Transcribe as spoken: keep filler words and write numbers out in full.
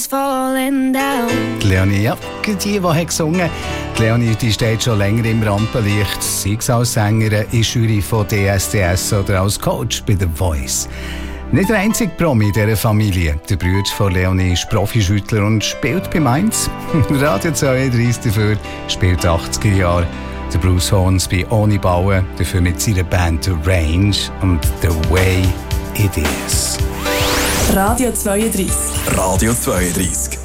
falling down. Die Leonie, ja, die, die hat gesungen. Die Leonie, die steht schon länger im Rampenlicht, sei es als Sängerin in Jury von D S D S oder als Coach bei The Voice. Nicht der einzige Promi in dieser Familie. Der Bruder von Leonie ist Profischüttler und spielt bei Mainz. Radio zweiunddreißig dafür spielt achtziger Jahre. Der Bruce Horns bei Ohne Bauen, dafür mit seiner Band The Range und The Way It Is. Radio zweiunddreißig. Radio zweiunddreißig.